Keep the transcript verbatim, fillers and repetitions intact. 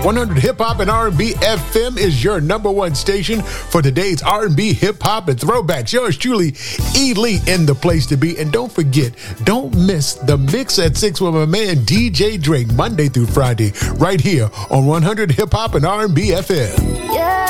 one hundred Hip Hop and R and B F M is your number one station for today's R and B, hip hop, and throwbacks. Yours truly, E. Lee, in the place to be. And don't forget, don't miss the Mix at six with my man D J Drake, Monday through Friday, right here on one hundred Hip Hop and R and B F M.